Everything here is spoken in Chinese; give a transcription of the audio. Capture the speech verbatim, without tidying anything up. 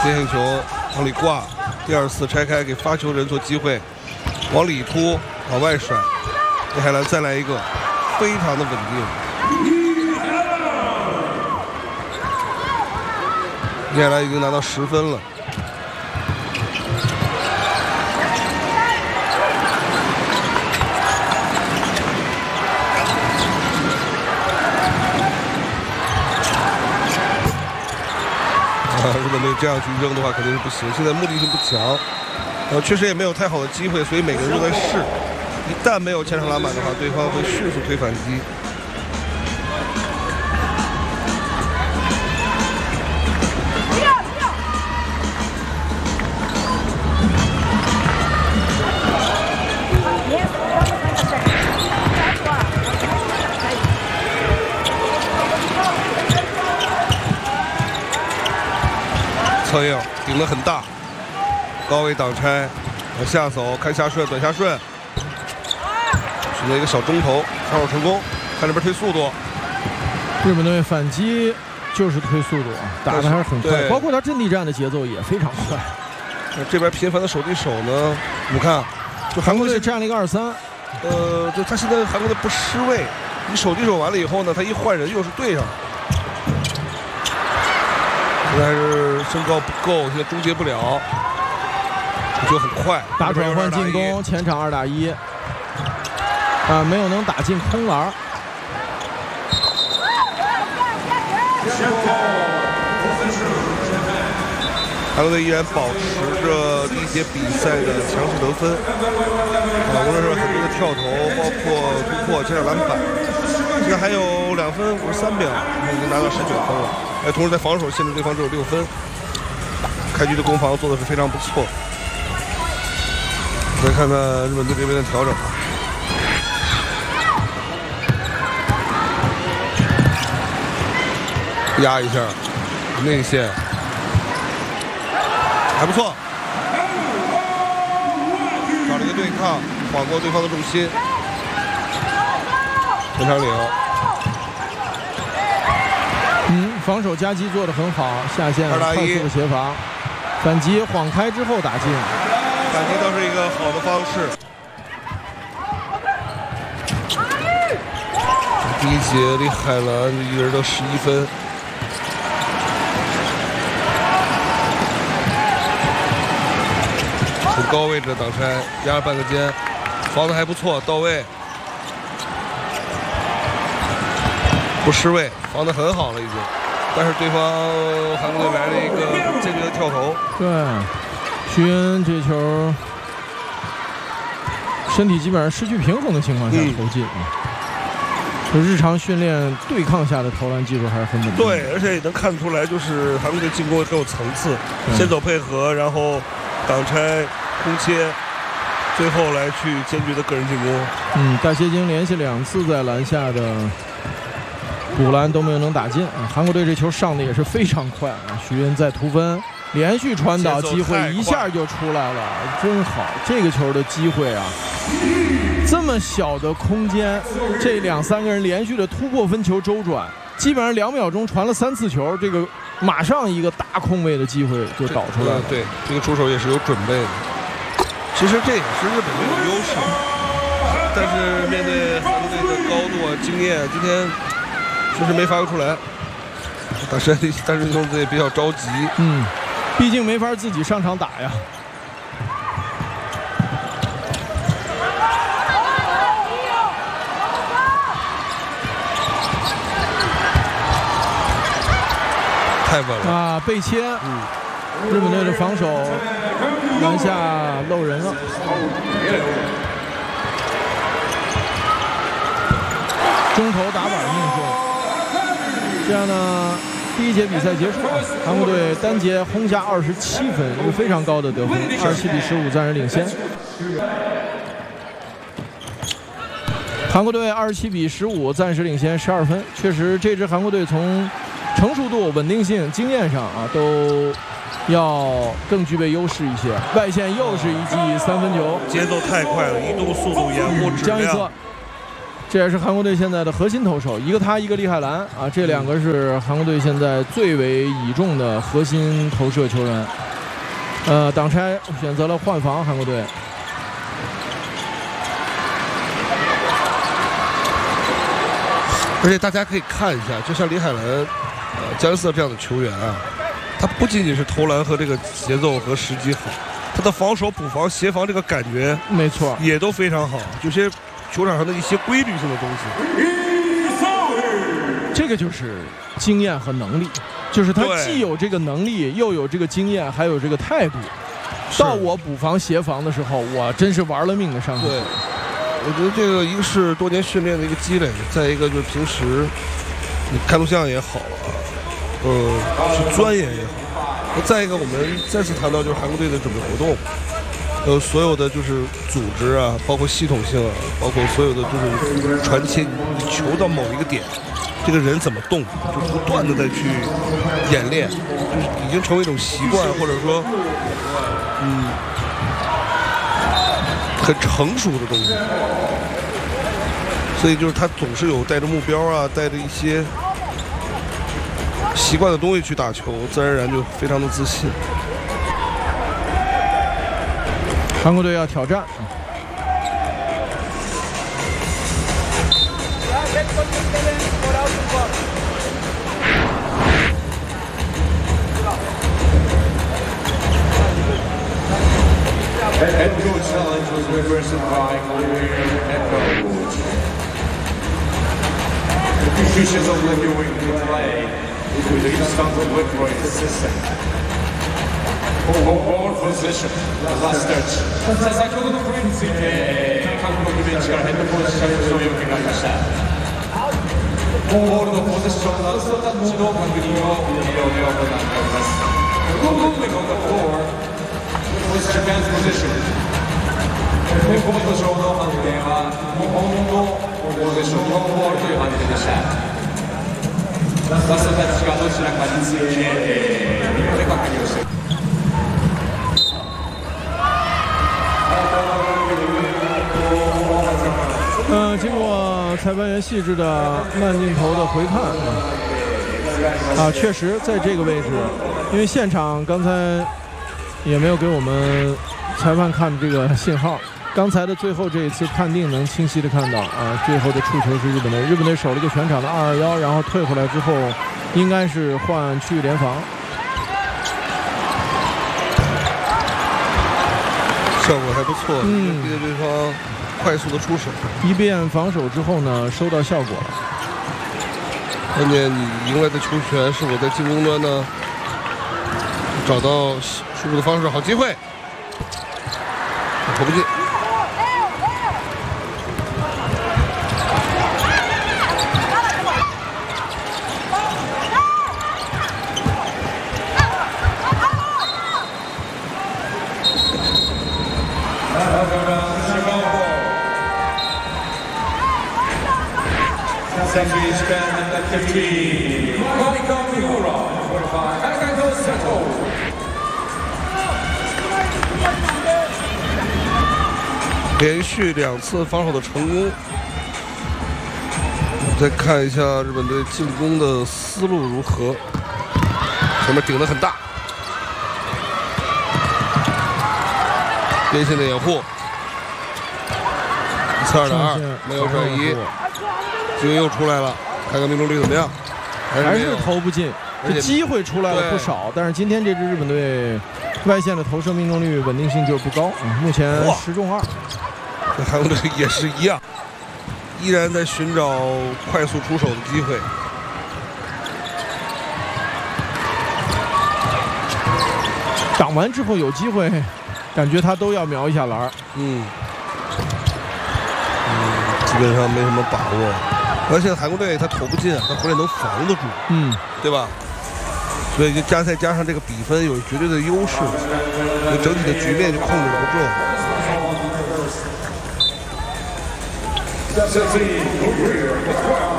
接线球往里挂，第二次拆开给发球人做机会，往里突，往外甩。李海兰再来一个，非常的稳定。李海兰已经拿到十分了。如果没有这样去扔的话，肯定是不行。现在目的性不强，呃，确实也没有太好的机会，所以每个人都在试。一旦没有前场篮板的话，对方会迅速推反击。侧应顶得很大，高位挡拆，往下走，看下顺，短下顺，选择一个小中投，防守成功。看这边推速度， 日本队反击就是推速度啊，打的还是很快，包括他阵地战的节奏也非常快。 这边频繁的手递手呢，我们看，就韩国队占了一个二三， 呃，就他现在韩国队不失位，你手递手完了以后呢，他一换人又是对上。现在是身高不够，现在终结不了，就很快打转换进攻，前场二打一，啊，没有能打进空篮。 韩国队依然保持着第一节比赛的强势得分，啊，无论是很多的跳投，包括突破、前场篮板，现在还有两分五十三秒，已经拿到十九分了。哎，同时在防守限制对方只有六分，开局的攻防做的是非常不错。来看看日本队这边的调整，压一下内线，还不错，找了一个对抗，晃过对方的重心，前场领。 嗯，防守夹击做得很好，下线快速的协防，反击晃开之后打进， 反击倒是一个好的方式。第一节李海兰一个人得十一分，从高位置的挡拆，压了半个肩，防的还不错，到位，不失位，防的很好了已经。但是对方韩国队来了一个坚决的跳投。 对，徐恩这球身体基本上失去平衡的情况下投进。嗯、就日常训练对抗下的投篮技术还是很稳定。 对，而且也能看出来，就是韩国队进攻很有层次，先走配合，然后挡拆、空切，最后来去坚决的个人进攻。 嗯，大谢京连续两次在篮下的补篮都没有能打进啊！韩国队这球上的也是非常快啊！徐恩在突分，连续传导机会一下就出来了，真好！这个球的机会啊，这么小的空间，这两三个人连续的突破分球周转，基本上两秒钟传了三次球，这个马上一个大空位的机会就导出来了。 对，这个出手也是有准备的。其实这也是日本队的优势，但是面对韩国队的高度啊、经验，今天确实没发挥出来。但是但是兄弟也比较着急， 嗯，毕竟没法自己上场打呀。 太稳了啊！被切，嗯，日本队的防守篮下漏人了。中投打板命中，这样呢，第一节比赛结束，韩国队单节轰下二十七分，一个非常高的得分，二十七比十五暂时领先。韩国队二十七比十五暂时领先十二分，确实这支韩国队从成熟度、稳定性、经验上啊，都要更具备优势一些。外线又是一记三分球， 节奏太快了，移动速度、掩护质量。 江一策， 这也是韩国队现在的核心投手，一个他，一个李海兰啊，这两个是韩国队现在最为倚重的核心投射球员。呃，挡拆选择了换防，韩国队。 而且大家可以看一下，就像李海兰、呃姜瑟这样的球员啊，他不仅仅是投篮和这个节奏和时机好，他的防守、补防、协防这个感觉， 没错， 也都非常好。有些球场上的一些规律性的东西， 这个就是经验和能力，就是他既有这个能力，又有这个经验，还有这个态度。到我补防协防的时候，我真是玩了命的上去。 对，我觉得这个一个是多年训练的一个积累，再一个就是平时你看录像也好啊，呃，去钻研也好。那再一个，我们再次谈到就是韩国队的准备活动。呃，所有的就是组织啊，包括系统性啊，包括所有的就是传切，你球到某一个点，这个人怎么动，就不断的再去演练，就是已经成为一种习惯，或者说，嗯，很成熟的东西。所以就是他总是有带着目标啊，带着一些习惯的东西去打球，自然而然就非常的自信。 韩国队要挑战。 Ball position, last touch. さあ先ほどのプレーについて韓国ベンチからヘッドコーチからの要求がありました。ボールのポゼッション、ラストタッチの確認をビデオで行っております。Moving on the floor was Japan's position. このショーの判定は日本のポゼッションのボールという判定でした。ラストタッチがどちらかについてビデオで確認をしています。 呃，经过裁判员细致的慢镜头的回看啊，确实在这个位置，因为现场刚才也没有给我们裁判看这个信号，刚才的最后这一次判定能清晰的看到啊，最后的触球是日本队，日本队守了一个全场的二二幺，然后退回来之后，应该是换区域联防， 效果还不错，嗯，逼着对方快速的出手， 一变防守之后呢，收到效果了。 关键你赢来的球权是否在进攻端呢？找到输入的方式，好机会，投不进。 Century Japan at fifteen. Monica Miura, forty-five. Nagato Seto. 连续两次防守的成功。再看一下日本队进攻的思路如何。前面顶得很大，边线的掩护，一次二打二，没有转移。机会又出来了，看看命中率怎么样？ 还是投不进，这机会出来了不少，但是今天这支日本队外线的投射命中率稳定性就是不高啊，目前十中二。 这韩国队也是一样，依然在寻找快速出手的机会。 挡完之后有机会，感觉他都要瞄一下篮。 嗯，嗯，基本上没什么把握。而且韩国队他投不进，他回来能防得住， 嗯，对吧？ 所以就加再加上这个比分有绝对的优势，就整体的局面就控制不住。 That's